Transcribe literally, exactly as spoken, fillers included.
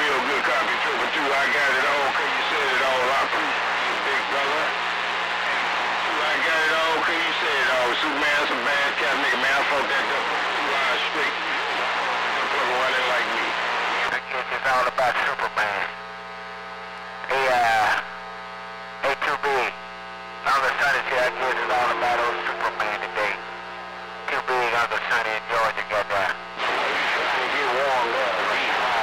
real good copy trooper too. I got it all, cause you said it all. I appreciate you, big brother. Two, I got it all, cause you said it all. Superman, some bad cat nigga, man. I fought that duck two hours straight. Duck running like me. I guess it's all about Superman. Hey, uh, hey, two B. Uncle Sonny said I guess it's all about old Superman today. Too big, Uncle Sonny in Georgia got that. Trying to get warmed up.